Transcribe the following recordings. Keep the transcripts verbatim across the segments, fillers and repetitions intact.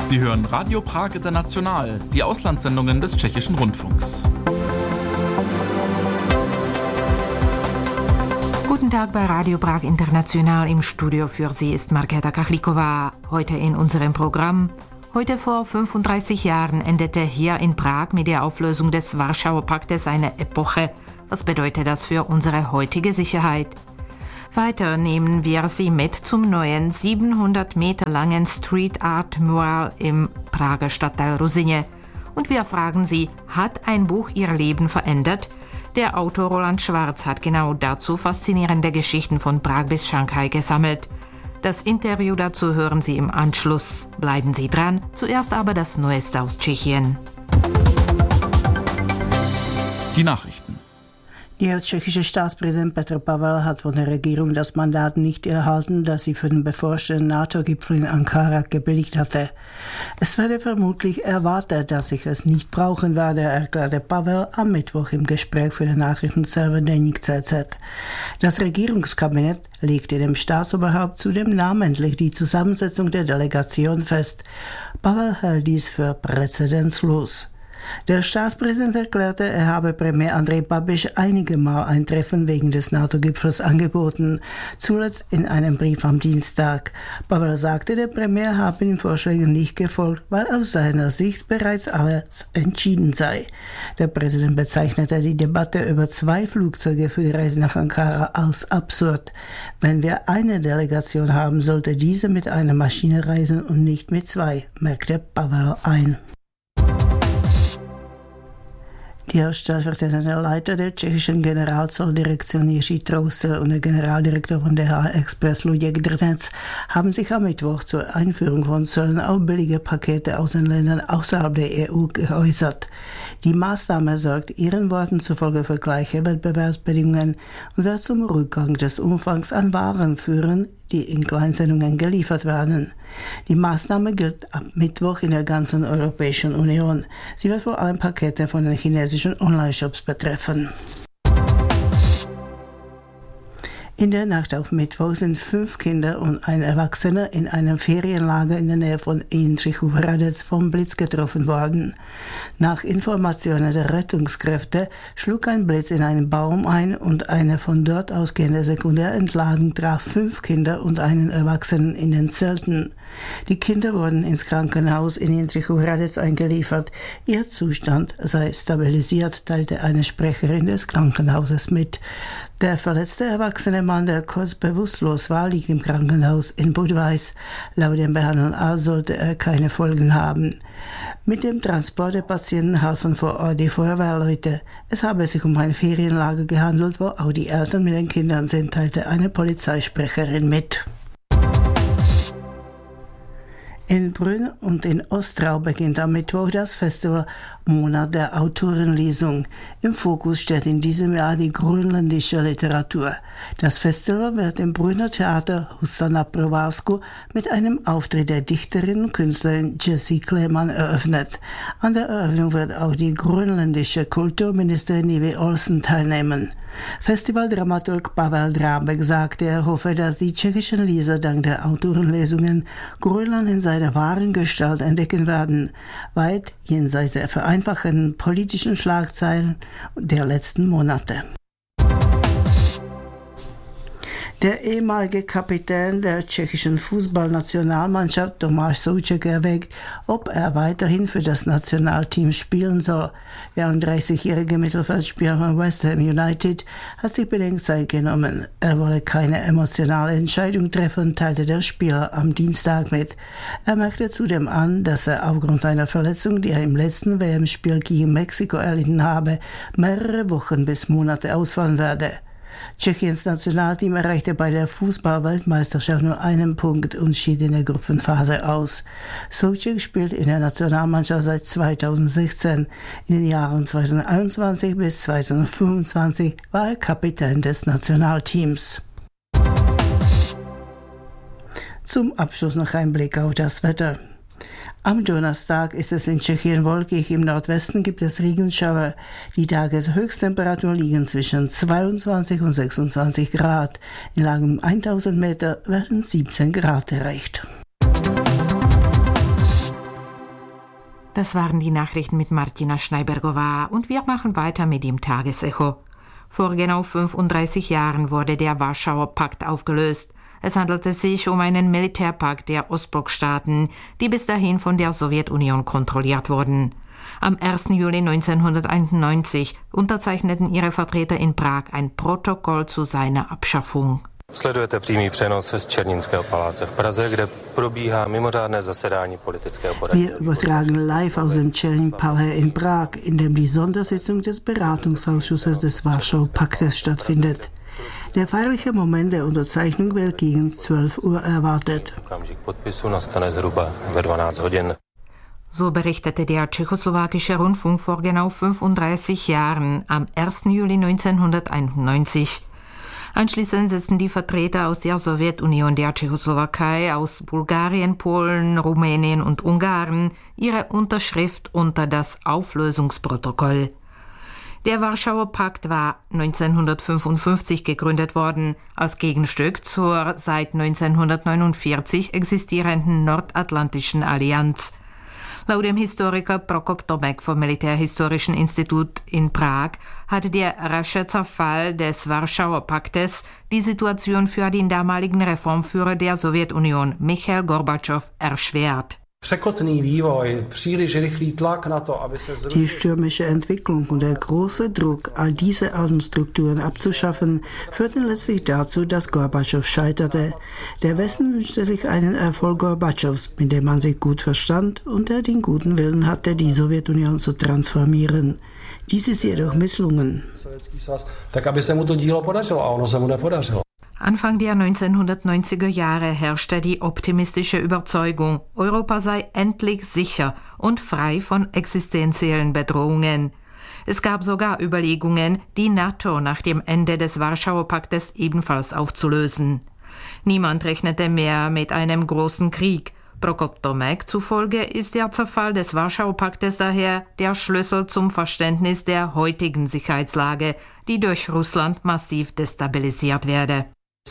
Sie hören Radio Prag International, die Auslandssendungen des Tschechischen Rundfunks. Guten Tag bei Radio Prag International. Im Studio für Sie ist Markéta Kachlíková. Heute in unserem Programm. Heute vor fünfunddreißig Jahren endete hier in Prag mit der Auflösung des Warschauer Paktes eine Epoche. Was bedeutet das für unsere heutige Sicherheit? Weiter nehmen wir Sie mit zum neuen siebenhundert Meter langen Street Art Mural im Prager Stadtteil Ruzyně. Und wir fragen Sie, hat ein Buch Ihr Leben verändert? Der Autor Roland Schwarz hat genau dazu faszinierende Geschichten von Prag bis Shanghai gesammelt. Das Interview dazu hören Sie im Anschluss. Bleiben Sie dran, zuerst aber das Neueste aus Tschechien. Die Nachrichten. Der tschechische Staatspräsident Petr Pavel hat von der Regierung das Mandat nicht erhalten, das sie für den bevorstehenden NATO-Gipfel in Ankara gebilligt hatte. Es werde vermutlich erwartet, dass ich es nicht brauchen werde, erklärte Pavel am Mittwoch im Gespräch für den Nachrichtenserver Deník C Z. Das Regierungskabinett legte dem Staatsoberhaupt zudem namentlich die Zusammensetzung der Delegation fest. Pavel hält dies für präzedenzlos. Der Staatspräsident erklärte, er habe Premier Andrej Babiš einige Mal ein Treffen wegen des NATO-Gipfels angeboten, zuletzt in einem Brief am Dienstag. Pavel sagte, der Premier habe den Vorschlägen nicht gefolgt, weil aus seiner Sicht bereits alles entschieden sei. Der Präsident bezeichnete die Debatte über zwei Flugzeuge für die Reise nach Ankara als absurd. Wenn wir eine Delegation haben, sollte diese mit einer Maschine reisen und nicht mit zwei, merkte Pavel ein. Der stellvertretende Leiter der tschechischen Generalzolldirektion Jiří Troussel und der Generaldirektor von D H L Express Luděk Drnec haben sich am Mittwoch zur Einführung von Zöllen auf billige Pakete aus den Ländern außerhalb der E U geäußert. Die Maßnahme sorgt ihren Worten zufolge für gleiche Wettbewerbsbedingungen und wird zum Rückgang des Umfangs an Waren führen, die in Kleinsendungen geliefert werden. Die Maßnahme gilt ab Mittwoch in der ganzen Europäischen Union. Sie wird vor allem Pakete von den chinesischen Online-Shops betreffen. In der Nacht auf Mittwoch sind fünf Kinder und ein Erwachsener in einem Ferienlager in der Nähe von Jindřich Hradec vom Blitz getroffen worden. Nach Informationen der Rettungskräfte schlug ein Blitz in einen Baum ein und eine von dort ausgehende Sekundärentladung traf fünf Kinder und einen Erwachsenen in den Zelten. Die Kinder wurden ins Krankenhaus in Jindřich Hradec eingeliefert. Ihr Zustand sei stabilisiert, teilte eine Sprecherin des Krankenhauses mit. Der verletzte erwachsene Mann, der kurz bewusstlos war, liegt im Krankenhaus in Budweis. Laut dem behandelnden Arzt sollte er keine Folgen haben. Mit dem Transport der Patienten halfen vor Ort die Feuerwehrleute. Es habe sich um ein Ferienlager gehandelt, wo auch die Eltern mit den Kindern sind, teilte eine Polizeisprecherin mit. In Brünn und in Ostrau beginnt am Mittwoch das Festival Monat der Autorenlesung. Im Fokus steht in diesem Jahr die grönländische Literatur. Das Festival wird im Brünner Theater Husa Provářsku mit einem Auftritt der Dichterin und Künstlerin Jessie Kleeman eröffnet. An der Eröffnung wird auch die grönländische Kulturministerin Nivi Olsen teilnehmen. Festivaldramaturg Pavel Drábek sagte, er hoffe, dass die tschechischen Leser dank der Autorenlesungen Grönland in seiner wahren Gestalt entdecken werden, weit jenseits der vereinfachenden politischen Schlagzeilen der letzten Monate. Der ehemalige Kapitän der tschechischen Fußballnationalmannschaft Tomáš Souček erwägt, ob er weiterhin für das Nationalteam spielen soll. Der einunddreißigjährige Mittelfeldspieler von West Ham United hat sich Bedenkzeit genommen. Er wolle keine emotionale Entscheidung treffen, teilte der Spieler am Dienstag mit. Er merkte zudem an, dass er aufgrund einer Verletzung, die er im letzten W M-Spiel gegen Mexiko erlitten habe, mehrere Wochen bis Monate ausfallen werde. Tschechiens Nationalteam erreichte bei der Fußball-Weltmeisterschaft nur einen Punkt und schied in der Gruppenphase aus. Souček spielt in der Nationalmannschaft seit zweitausendsechzehn. In den Jahren zweitausendeinundzwanzig bis zweitausendfünfundzwanzig war er Kapitän des Nationalteams. Zum Abschluss noch ein Blick auf das Wetter. Am Donnerstag ist es in Tschechien wolkig, im Nordwesten gibt es Regenschauer. Die Tageshöchsttemperaturen liegen zwischen zweiundzwanzig und sechsundzwanzig Grad. In Lagen um tausend Meter werden siebzehn Grad erreicht. Das waren die Nachrichten mit Martina Schneibergová und wir machen weiter mit dem Tagesecho. Vor genau fünfunddreißig Jahren wurde der Warschauer Pakt aufgelöst. Es handelte sich um einen Militärpakt der Ostblockstaaten, die bis dahin von der Sowjetunion kontrolliert wurden. Am ersten Juli neunzehnhunderteinundneunzig unterzeichneten ihre Vertreter in Prag ein Protokoll zu seiner Abschaffung. Sledujete přímý přenos z Černínského paláce v Praze, kde probíhá mimořádné zasedání politického poradního. Wir übertragen live aus dem Czernin-Palais in Prag, in dem die Sondersitzung des Beratungsausschusses des Warschauer Paktes stattfindet. Der feierliche Moment der Unterzeichnung wird gegen zwölf Uhr erwartet. Okamžik podpisu nastane zhruba ve dvanáct hodin. So berichtete der tschechoslowakische Rundfunk vor genau fünfunddreißig Jahren am ersten Juli neunzehnhunderteinundneunzig. Anschließend setzten die Vertreter aus der Sowjetunion, der Tschechoslowakei, aus Bulgarien, Polen, Rumänien und Ungarn ihre Unterschrift unter das Auflösungsprotokoll. Der Warschauer Pakt war neunzehnhundertfünfundfünfzig gegründet worden, als Gegenstück zur seit neunzehnhundertneunundvierzig existierenden Nordatlantischen Allianz. Laut dem Historiker Prokop Tomek vom Militärhistorischen Institut in Prag hatte der rasche Zerfall des Warschauer Paktes die Situation für den damaligen Reformführer der Sowjetunion, Michail Gorbatschow, erschwert. Die stürmische Entwicklung und der große Druck, all diese alten Strukturen abzuschaffen, führten letztlich dazu, dass Gorbatschow scheiterte. Der Westen wünschte sich einen Erfolg Gorbatschows, mit dem man sich gut verstand und der den guten Willen hatte, die Sowjetunion zu transformieren. Dies ist jedoch misslungen. Anfang der neunzehnhundertneunziger Jahre herrschte die optimistische Überzeugung, Europa sei endlich sicher und frei von existenziellen Bedrohungen. Es gab sogar Überlegungen, die NATO nach dem Ende des Warschauer Paktes ebenfalls aufzulösen. Niemand rechnete mehr mit einem großen Krieg. Prokop Tomek zufolge ist der Zerfall des Warschauer Paktes daher der Schlüssel zum Verständnis der heutigen Sicherheitslage, die durch Russland massiv destabilisiert werde.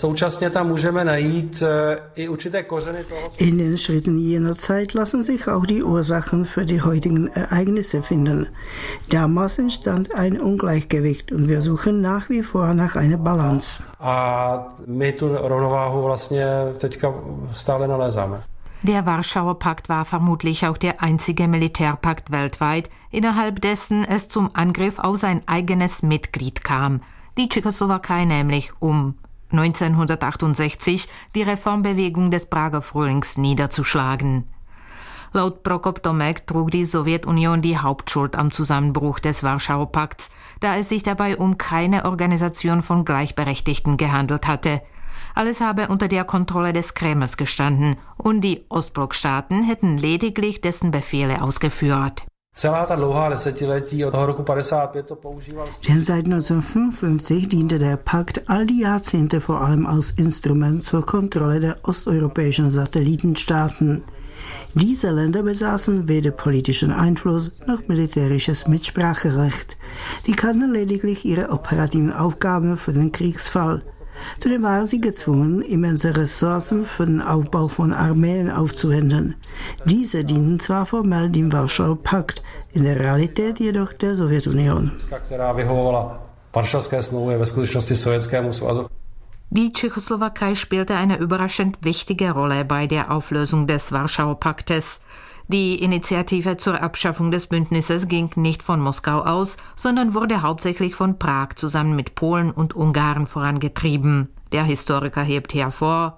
In den Schritten jener Zeit lassen sich auch die Ursachen für die heutigen Ereignisse finden. Damals entstand ein Ungleichgewicht und wir suchen nach wie vor nach einer Balance. Der Warschauer Pakt war vermutlich auch der einzige Militärpakt weltweit, innerhalb dessen es zum Angriff auf sein eigenes Mitglied kam, die Tschechoslowakei nämlich, um neunzehnhundertachtundsechzig die Reformbewegung des Prager Frühlings niederzuschlagen. Laut Prokop Tomek trug die Sowjetunion die Hauptschuld am Zusammenbruch des Warschauer Pakts, da es sich dabei um keine Organisation von Gleichberechtigten gehandelt hatte. Alles habe unter der Kontrolle des Kremls gestanden und die Ostblockstaaten hätten lediglich dessen Befehle ausgeführt. Denn seit neunzehnhundertfünfundfünfzig diente der Pakt all die Jahrzehnte vor allem als Instrument zur Kontrolle der osteuropäischen Satellitenstaaten. Diese Länder besaßen weder politischen Einfluss noch militärisches Mitspracherecht. Die kannten lediglich ihre operativen Aufgaben für den Kriegsfall. Zudem waren sie gezwungen, immense Ressourcen für den Aufbau von Armeen aufzuwenden. Diese dienten zwar formell dem Warschauer Pakt, in der Realität jedoch der Sowjetunion. Die Tschechoslowakei spielte eine überraschend wichtige Rolle bei der Auflösung des Warschauer Paktes. Die Initiative zur Abschaffung des Bündnisses ging nicht von Moskau aus, sondern wurde hauptsächlich von Prag zusammen mit Polen und Ungarn vorangetrieben. Der Historiker hebt hervor: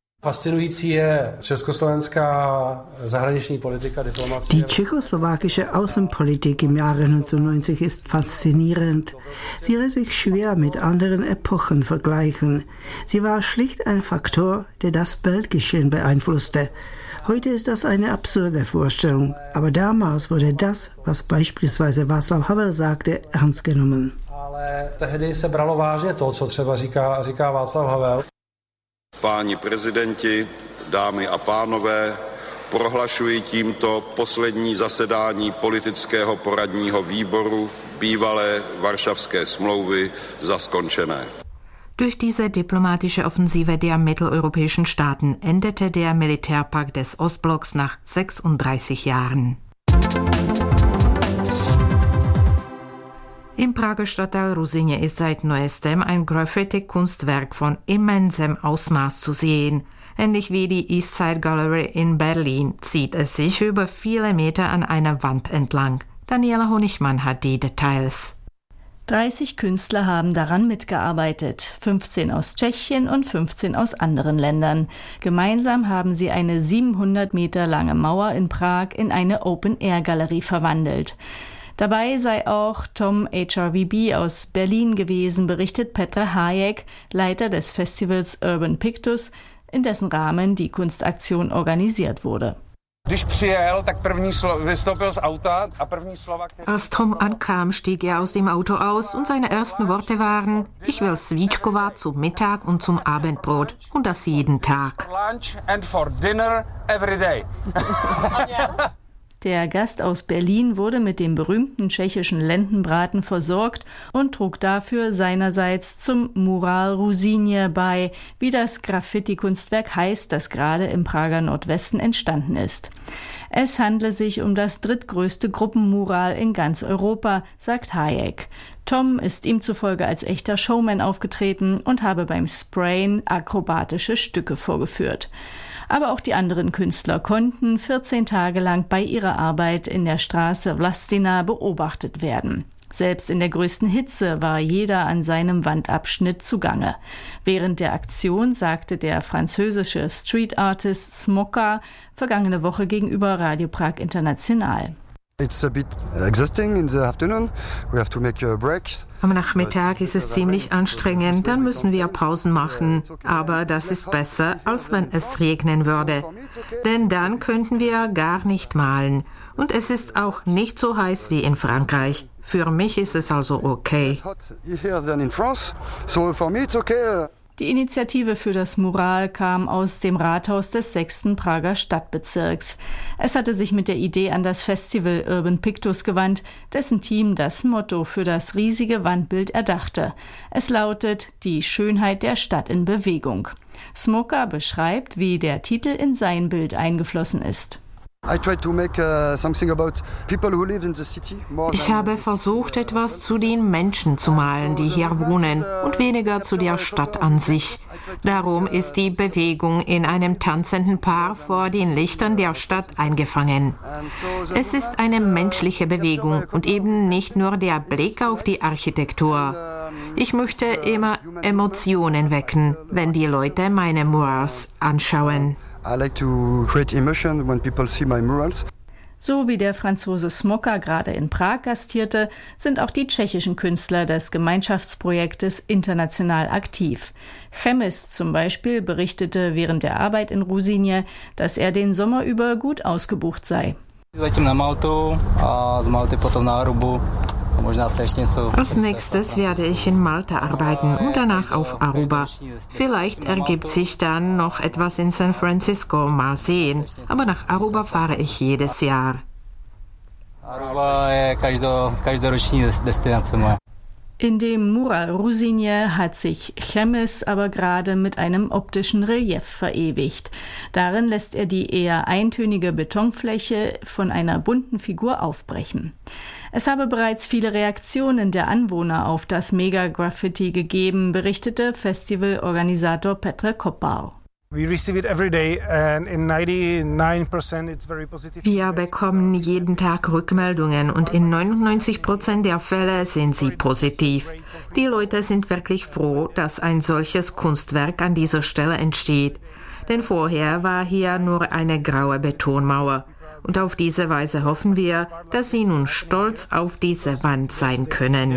Die tschechoslowakische Außenpolitik im Jahre neunzehnhundertneunzig ist faszinierend. Sie lässt sich schwer mit anderen Epochen vergleichen. Sie war schlicht ein Faktor, der das Weltgeschehen beeinflusste. Heute ist das eine absurde Vorstellung, aber damals wurde das, was beispielsweise Václav Havel sagte, ernst genommen. Páni prezidenti, dámy a pánové, prohlašuji tímto poslední zasedání politického poradního výboru bývalé Varšavské smlouvy za skončené. Durch diese diplomatische Offensive der mitteleuropäischen Staaten endete der Militärpakt des Ostblocks nach sechsunddreißig Jahren. Im Prager Stadtteil Ruzyně ist seit neuestem ein Graffiti-Kunstwerk von immensem Ausmaß zu sehen. Ähnlich wie die East Side Gallery in Berlin zieht es sich über viele Meter an einer Wand entlang. Daniela Honigmann hat die Details. dreißig Künstler haben daran mitgearbeitet, fünfzehn aus Tschechien und fünfzehn aus anderen Ländern. Gemeinsam haben sie eine siebenhundert Meter lange Mauer in Prag in eine Open-Air-Galerie verwandelt. Dabei sei auch Tom H R V B aus Berlin gewesen, berichtet Petr Hájek, Leiter des Festivals Urban Pictus, in dessen Rahmen die Kunstaktion organisiert wurde. Als Tom ankam, stieg er aus dem Auto aus und seine ersten Worte waren: Ich will Svíčková zum Mittag und zum Abendbrot und das jeden Tag. Der Gast aus Berlin wurde mit dem berühmten tschechischen Lendenbraten versorgt und trug dafür seinerseits zum Mural Ruzyně bei, wie das Graffiti-Kunstwerk heißt, das gerade im Prager Nordwesten entstanden ist. Es handle sich um das drittgrößte Gruppenmural in ganz Europa, sagt Hájek. Tom ist ihm zufolge als echter Showman aufgetreten und habe beim Sprayen akrobatische Stücke vorgeführt. Aber auch die anderen Künstler konnten vierzehn Tage lang bei ihrer Arbeit in der Straße Vlastina beobachtet werden. Selbst in der größten Hitze war jeder an seinem Wandabschnitt zugange. Während der Aktion sagte der französische Street Artist Smoka vergangene Woche gegenüber Radio Prag International: It's a bit exhausting in the afternoon. We have to make breaks. Am Nachmittag ist es ziemlich anstrengend, dann müssen wir Pausen machen. Aber das ist besser, als wenn es regnen würde. Denn dann könnten wir gar nicht malen. Und es ist auch nicht so heiß wie in Frankreich. Für mich ist es also okay. Die Initiative für das Mural kam aus dem Rathaus des sechsten Prager Stadtbezirks. Es hatte sich mit der Idee an das Festival Urban Pictus gewandt, dessen Team das Motto für das riesige Wandbild erdachte. Es lautet: Die Schönheit der Stadt in Bewegung. Smoka beschreibt, wie der Titel in sein Bild eingeflossen ist. Ich habe versucht, etwas zu den Menschen zu malen, die hier wohnen, und weniger zu der Stadt an sich. Darum ist die Bewegung in einem tanzenden Paar vor den Lichtern der Stadt eingefangen. Es ist eine menschliche Bewegung und eben nicht nur der Blick auf die Architektur. Ich möchte immer Emotionen wecken, wenn die Leute meine Murals anschauen. I like to create emotion when people see my murals. So wie der Franzose Smoka gerade in Prag gastierte, sind auch die tschechischen Künstler des Gemeinschaftsprojektes international aktiv. Chemis zum Beispiel berichtete während der Arbeit in Ruzyně, dass er den Sommer über gut ausgebucht sei. Als nächstes werde ich in Malta arbeiten und danach auf Aruba. Vielleicht ergibt sich dann noch etwas in San Francisco, mal sehen. Aber nach Aruba fahre ich jedes Jahr. In dem Mural Ruzyně hat sich Chemis aber gerade mit einem optischen Relief verewigt. Darin lässt er die eher eintönige Betonfläche von einer bunten Figur aufbrechen. Es habe bereits viele Reaktionen der Anwohner auf das Mega-Graffiti gegeben, berichtete Festivalorganisator Petr Kopal. Wir bekommen jeden Tag Rückmeldungen und in neunundneunzig Prozent der Fälle sind sie positiv. Die Leute sind wirklich froh, dass ein solches Kunstwerk an dieser Stelle entsteht. Denn vorher war hier nur eine graue Betonmauer. Und auf diese Weise hoffen wir, dass sie nun stolz auf diese Wand sein können.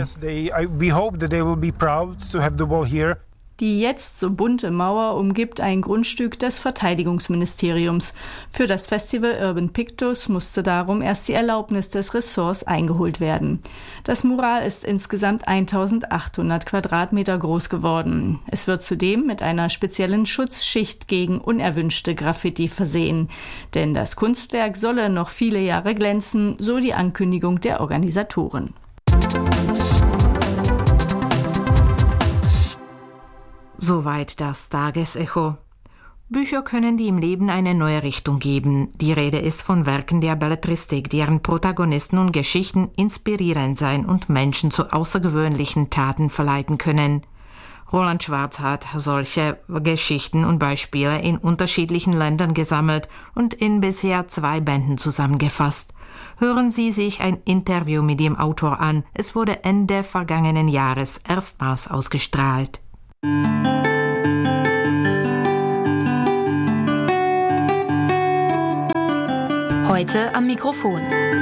Die jetzt so bunte Mauer umgibt ein Grundstück des Verteidigungsministeriums. Für das Festival Urban Pictus musste darum erst die Erlaubnis des Ressorts eingeholt werden. Das Mural ist insgesamt eintausendachthundert Quadratmeter groß geworden. Es wird zudem mit einer speziellen Schutzschicht gegen unerwünschte Graffiti versehen. Denn das Kunstwerk solle noch viele Jahre glänzen, so die Ankündigung der Organisatoren. Soweit das Tagesecho. Bücher können die im Leben eine neue Richtung geben. Die Rede ist von Werken der Belletristik, deren Protagonisten und Geschichten inspirierend sein und Menschen zu außergewöhnlichen Taten verleiten können. Roland Schwarz hat solche Geschichten und Beispiele in unterschiedlichen Ländern gesammelt und in bisher zwei Bänden zusammengefasst. Hören Sie sich ein Interview mit dem Autor an. Es wurde Ende vergangenen Jahres erstmals ausgestrahlt. Heute am Mikrofon.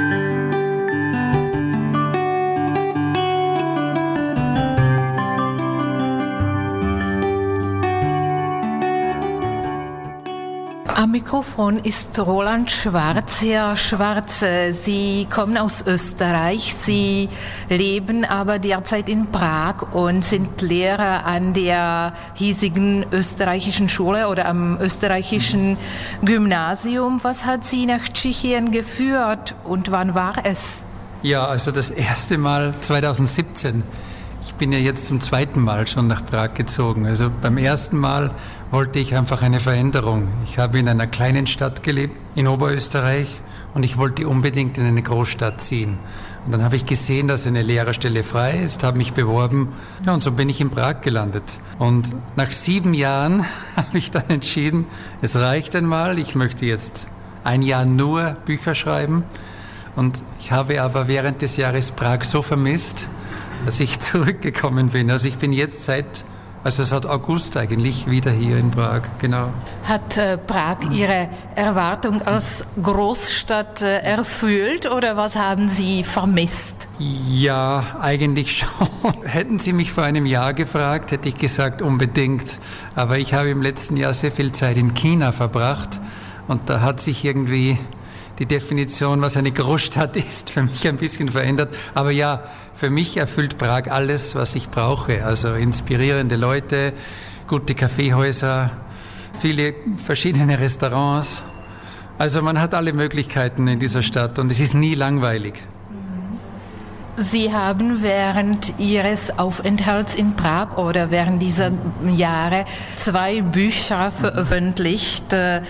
Am Mikrofon ist Roland Schwarz. Herr Schwarz, Sie kommen aus Österreich, Sie leben aber derzeit in Prag und sind Lehrer an der hiesigen österreichischen Schule oder am österreichischen Gymnasium. Was hat Sie nach Tschechien geführt und wann war es? Ja, also das erste Mal zweitausendsiebzehn. Ich bin ja jetzt zum zweiten Mal schon nach Prag gezogen. Also beim ersten Mal wollte ich einfach eine Veränderung. Ich habe in einer kleinen Stadt gelebt, in Oberösterreich, und ich wollte unbedingt in eine Großstadt ziehen. Und dann habe ich gesehen, dass eine Lehrerstelle frei ist, habe mich beworben, ja, und so bin ich in Prag gelandet. Und nach sieben Jahren habe ich dann entschieden, es reicht einmal, ich möchte jetzt ein Jahr nur Bücher schreiben. Und ich habe aber während des Jahres Prag so vermisst, dass ich zurückgekommen bin. Also ich bin jetzt seit, also seit August eigentlich wieder hier in Prag, genau. Hat äh, Prag Ihre Erwartung als Großstadt äh, erfüllt oder was haben Sie vermisst? Ja, eigentlich schon. Hätten Sie mich vor einem Jahr gefragt, hätte ich gesagt unbedingt. Aber ich habe im letzten Jahr sehr viel Zeit in China verbracht und da hat sich irgendwie die Definition, was eine Großstadt ist, für mich ein bisschen verändert. Aber ja, für mich erfüllt Prag alles, was ich brauche. Also inspirierende Leute, gute Kaffeehäuser, viele verschiedene Restaurants. Also man hat alle Möglichkeiten in dieser Stadt und es ist nie langweilig. Sie haben während Ihres Aufenthalts in Prag oder während dieser Jahre zwei Bücher veröffentlicht.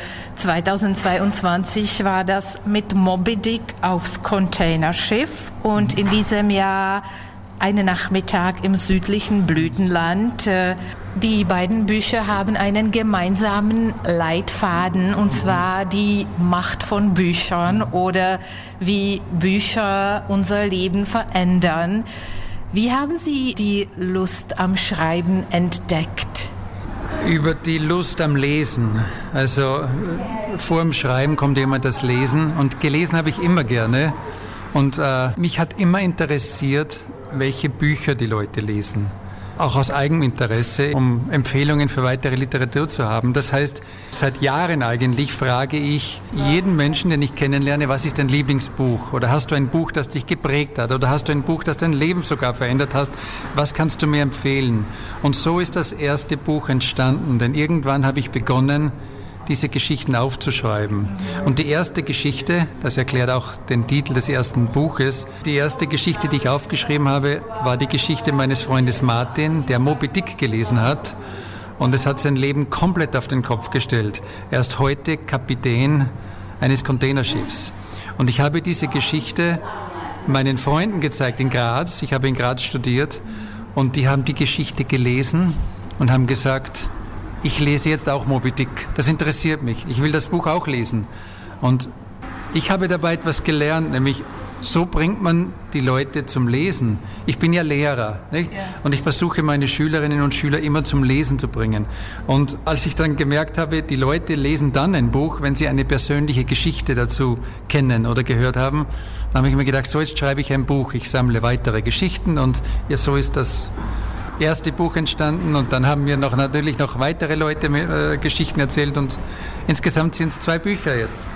zweitausendzweiundzwanzig war das mit Moby Dick aufs Containerschiff und in diesem Jahr Einen Nachmittag im südlichen Blütenland. Die beiden Bücher haben einen gemeinsamen Leitfaden, und zwar die Macht von Büchern oder wie Bücher unser Leben verändern. Wie haben Sie die Lust am Schreiben entdeckt? Über die Lust am Lesen. Also vor dem Schreiben kommt immer das Lesen und gelesen habe ich immer gerne. Und äh, mich hat immer interessiert, welche Bücher die Leute lesen. Auch aus Eigeninteresse, um Empfehlungen für weitere Literatur zu haben. Das heißt, seit Jahren eigentlich frage ich jeden Menschen, den ich kennenlerne, was ist dein Lieblingsbuch? Oder hast du ein Buch, das dich geprägt hat? Oder hast du ein Buch, das dein Leben sogar verändert hat? Was kannst du mir empfehlen? Und so ist das erste Buch entstanden, denn irgendwann habe ich begonnen, diese Geschichten aufzuschreiben. Und die erste Geschichte, das erklärt auch den Titel des ersten Buches, die erste Geschichte, die ich aufgeschrieben habe, war die Geschichte meines Freundes Martin, der Moby Dick gelesen hat. Und es hat sein Leben komplett auf den Kopf gestellt. Er ist heute Kapitän eines Containerschiffs. Und ich habe diese Geschichte meinen Freunden gezeigt in Graz. Ich habe in Graz studiert. Und die haben die Geschichte gelesen und haben gesagt, ich lese jetzt auch Moby Dick. Das interessiert mich. Ich will das Buch auch lesen. Und ich habe dabei etwas gelernt, nämlich so bringt man die Leute zum Lesen. Ich bin ja Lehrer, nicht? Ja. Und ich versuche meine Schülerinnen und Schüler immer zum Lesen zu bringen. Und als ich dann gemerkt habe, die Leute lesen dann ein Buch, wenn sie eine persönliche Geschichte dazu kennen oder gehört haben, dann habe ich mir gedacht, so jetzt schreibe ich ein Buch. Ich sammle weitere Geschichten und ja, so ist das erste Buch entstanden und dann haben mir noch natürlich noch weitere Leute äh, Geschichten erzählt und insgesamt sind es zwei Bücher jetzt.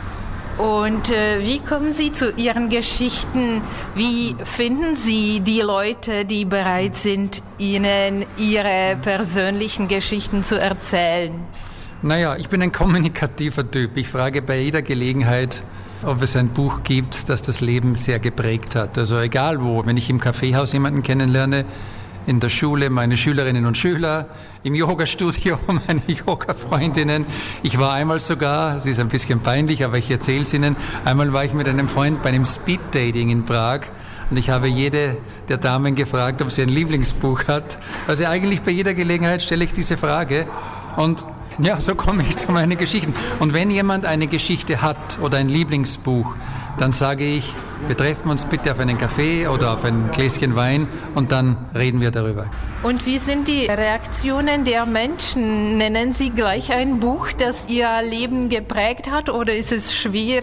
Und äh, wie kommen Sie zu Ihren Geschichten? Wie finden Sie die Leute, die bereit sind, Ihnen ihre persönlichen Geschichten zu erzählen? Naja, ich bin ein kommunikativer Typ. Ich frage bei jeder Gelegenheit, ob es ein Buch gibt, das das Leben sehr geprägt hat. Also egal wo, wenn ich im Kaffeehaus jemanden kennenlerne, in der Schule meine Schülerinnen und Schüler, im Yoga-Studio meine Yoga-Freundinnen. Ich war einmal sogar, es ist ein bisschen peinlich, aber ich erzähle es Ihnen, einmal war ich mit einem Freund bei einem Speed-Dating in Prag und ich habe jede der Damen gefragt, ob sie ein Lieblingsbuch hat. Also eigentlich bei jeder Gelegenheit stelle ich diese Frage und ja, so komme ich zu meinen Geschichten. Und wenn jemand eine Geschichte hat oder ein Lieblingsbuch, dann sage ich, wir treffen uns bitte auf einen Kaffee oder auf ein Gläschen Wein und dann reden wir darüber. Und wie sind die Reaktionen der Menschen? Nennen Sie gleich ein Buch, das Ihr Leben geprägt hat, oder ist es schwierig,